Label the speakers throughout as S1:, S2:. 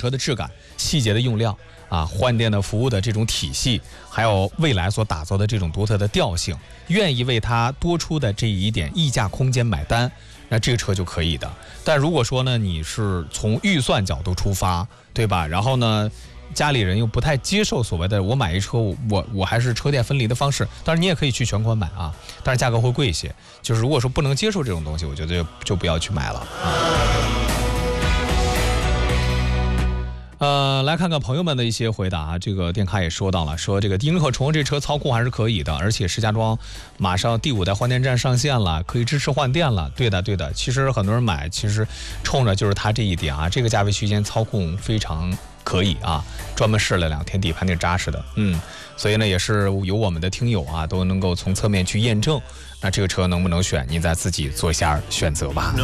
S1: 车的质感、细节的用料啊，换电的服务的这种体系，还有蔚来所打造的这种独特的调性，愿意为它多出的这一点溢价空间买单，那这个车就可以的。但如果说呢，你是从预算角度出发，对吧？然后呢，家里人又不太接受所谓的我买一车我还是车电分离的方式，当然你也可以去全款买啊，但是价格会贵一些。就是如果说不能接受这种东西，我觉得就不要去买了啊。来看看朋友们的一些回答啊。这个电咖也说到了，说这个英可崇这车操控还是可以的，而且石家庄马上第5代换电站上线了，可以支持换电了。对的，其实很多人买，其实冲着就是它这一点啊，这个价位区间操控非常可以啊，专门试了2天，底盘挺扎实的。所以呢，也是有我们的听友啊，都能够从侧面去验证，那这个车能不能选，您再自己做一下选择吧。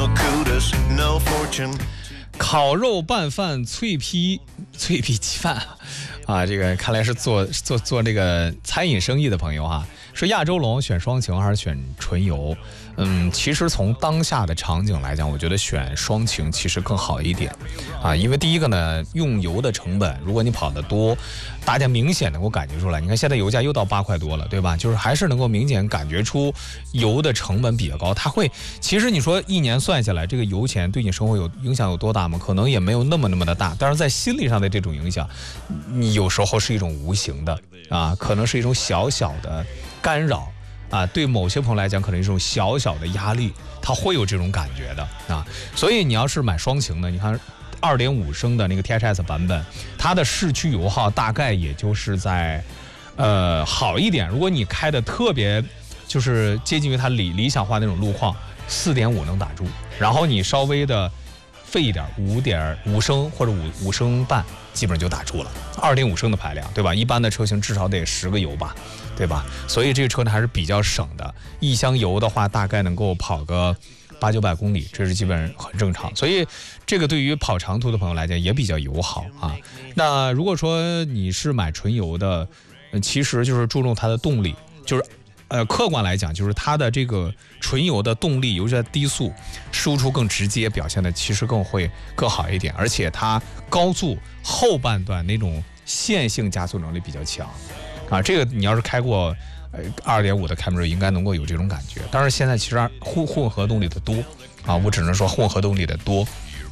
S1: 烤肉拌饭脆皮鸡饭啊，这个看来是做这个餐饮生意的朋友啊。说亚洲龙选双擎还是选纯油？其实从当下的场景来讲，我觉得选双擎其实更好一点啊，因为第一个呢，用油的成本，如果你跑得多，大家明显能够感觉出来。你看现在油价又到8块多了，对吧？就是还是能够明显感觉出油的成本比较高。它会，其实你说一年算下来，这个油钱对你生活有影响有多大吗？可能也没有那么的大，但是在心理上的这种影响，你有时候是一种无形的啊，可能是一种小小的干扰。啊，对某些朋友来讲，可能是一种小小的压力，他会有这种感觉的啊。所以你要是买双擎呢，你看2.5升的那个 THS 版本，它的市区油耗大概也就是在好一点。如果你开的特别就是接近于它理想化那种路况，4.5能打住，然后你稍微的费一点，5升或者5升半，基本上就打住了。2.5升的排量，对吧？一般的车型至少得10个油吧，对吧？所以这个车呢还是比较省的，一箱油的话大概能够跑个800-900公里，这是基本很正常。所以这个对于跑长途的朋友来讲也比较友好啊。那如果说你是买纯油的，其实就是注重它的动力，就是客观来讲，就是它的这个纯油的动力，尤其在低速输出更直接，表现的其实会更好一点，而且它高速后半段那种线性加速能力比较强啊。这个你要是开过2.5的凯美瑞，应该能够有这种感觉。当然现在其实混合动力的多啊，我只能说混合动力的多。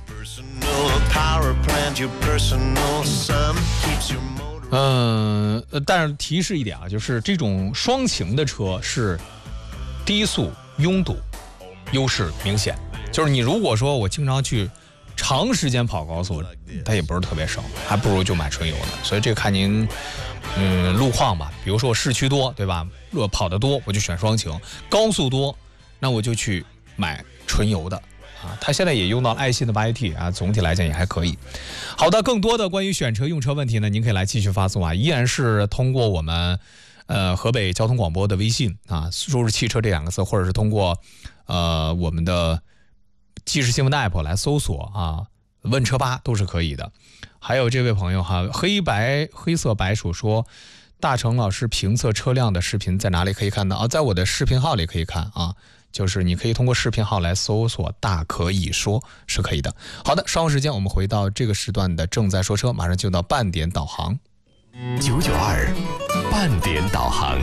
S1: 但是提示一点啊，就是这种双擎的车是低速拥堵优势明显，就是你如果说我经常去长时间跑高速，它也不是特别省，还不如就买纯油的。所以这个看您路况吧，比如说我市区多，对吧？如果跑得多，我就选双擎；高速多，那我就去买纯油的。啊，它现在也用到了爱信的8AT 啊，总体来讲也还可以。好的，更多的关于选车用车问题呢，您可以来继续发送啊，依然是通过我们河北交通广播的微信啊，输入汽车这2个字，或者是通过我们的即时新闻的 app 来搜索啊，问车吧都是可以的。还有这位朋友哈，黑色白鼠说，大成老师评测车辆的视频在哪里可以看到啊？在我的视频号里可以看啊。就是你可以通过视频号来搜索大可以说，是可以的。好的，稍后时间我们回到这个时段的正在说车，马上就到半点导航。
S2: 992半点导航。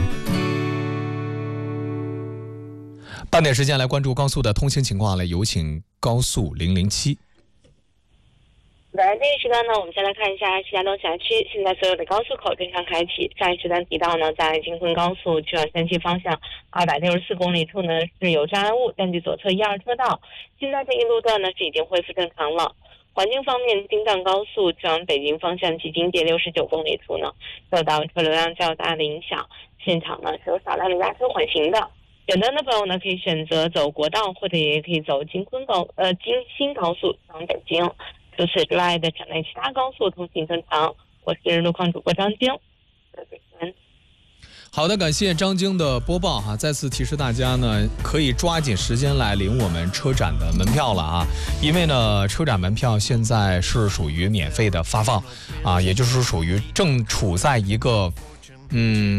S1: 半点时间来关注高速的通行情况，来有请高速007。
S3: 在这一时段呢，我们先来看一下石家庄辖区现在所有的高速口正常开启。上一时段提到呢，在京昆高速去往山西方向264公里处呢是有障碍物，占据左侧1、2车道。现在这一路段呢是已经恢复正常了。环境方面，京藏高速去往北京方向距京界69公里处呢，受到车流量较大的影响，现场呢是有少量的压车缓行的。远端的朋友呢，可以选择走国道，或者也可以走京新高速往北京。除此之外的场内其他高速通行正常。我是路况主播张晶。
S1: 好的，感谢张晶的播报哈。再次提示大家呢，可以抓紧时间来领我们车展的门票了啊，因为呢，车展门票现在是属于免费的发放啊，也就是属于正处在一个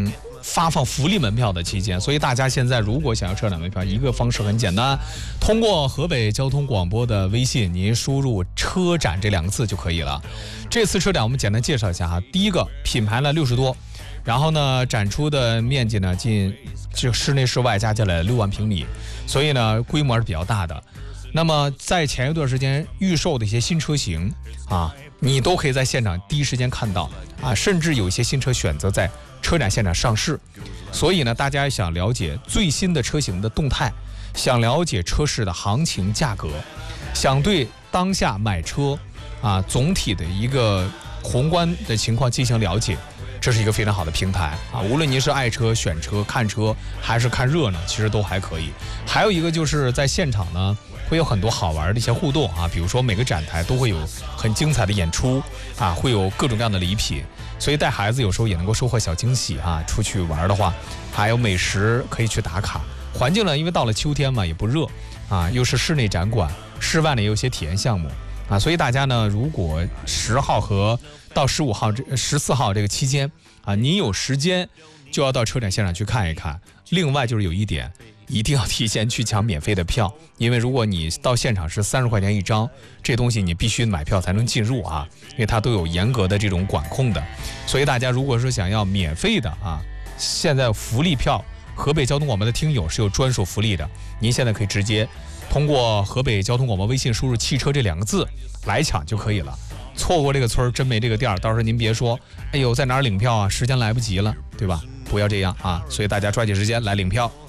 S1: 发放福利门票的期间，所以大家现在如果想要车展门票，一个方式很简单，通过河北交通广播的微信，您输入车展这2个字就可以了。这次车展我们简单介绍一下哈，第一个品牌呢60多，然后呢展出的面积呢近这室内室外加起来6万平米，所以呢规模是比较大的。那么在前一段时间预售的一些新车型啊，你都可以在现场第一时间看到啊，甚至有一些新车选择在车展现场上市。所以呢，大家想了解最新的车型的动态，想了解车市的行情价格，想对当下买车啊总体的一个宏观的情况进行了解，这是一个非常好的平台啊！无论您是爱车、选车、看车，还是看热闹，其实都还可以。还有一个就是在现场呢，会有很多好玩的一些互动啊，比如说每个展台都会有很精彩的演出啊，会有各种各样的礼品，所以带孩子有时候也能够收获小惊喜啊。出去玩的话，还有美食可以去打卡。环境呢，因为到了秋天嘛，也不热啊，又是室内展馆，室外呢也有一些体验项目啊，所以大家呢，如果10号和到15号、14号这个期间啊，您有时间就要到车展现场去看一看。另外就是有一点，一定要提前去抢免费的票，因为如果你到现场是30块钱一张，这东西你必须买票才能进入啊，因为它都有严格的这种管控的。所以大家如果说想要免费的啊，现在福利票，河北交通广播的听友是有专属福利的，您现在可以直接通过河北交通广播微信输入汽车这2个字来抢就可以了。错过这个村真没这个店，到时候您别说哎呦在哪儿领票啊，时间来不及了，对吧？不要这样啊，所以大家抓紧时间来领票。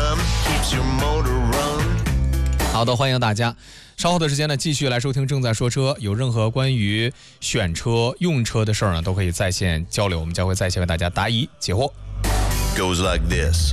S1: 好的，欢迎大家稍后的时间呢继续来收听正在说车，有任何关于选车用车的事儿呢都可以在线交流，我们将会在线为大家答疑解惑。
S2: Goes like this。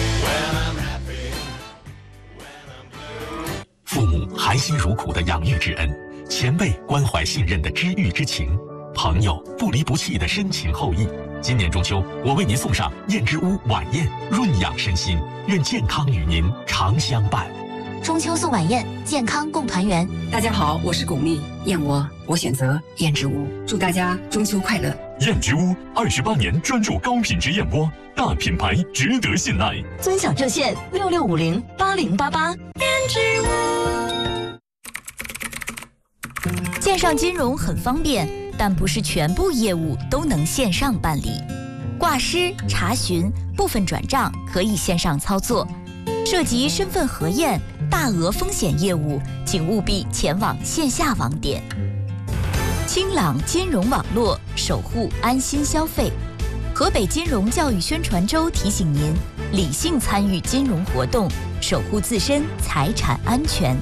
S2: 父母含辛茹苦的养育之恩，前辈关怀信任的知遇之情，朋友不离不弃的深情厚谊。今年中秋，我为您送上燕之屋晚宴，润养身心，愿健康与您常相伴。
S4: 中秋送晚宴，健康共团圆。
S5: 大家好，我是巩俐，燕窝我选择燕之屋，祝大家中秋快乐。
S2: 燕之屋28年专注高品质燕窝，大品牌值得信赖。
S4: 尊享热线66508088。燕之屋。线上金融很方便，但不是全部业务都能线上办理。挂失、查询、部分转账可以线上操作，涉及身份核验、大额风险业务，请务必前往线下网点。清朗金融网络，守护安心消费。河北金融教育宣传周提醒您，理性参与金融活动，守护自身财产安全。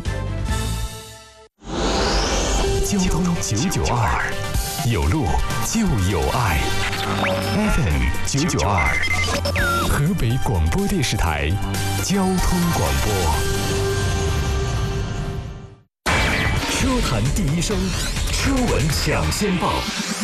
S2: 交通992，有路就有爱。FM 992，河北广播电视台交通广播。车坛第一声，车闻抢先报。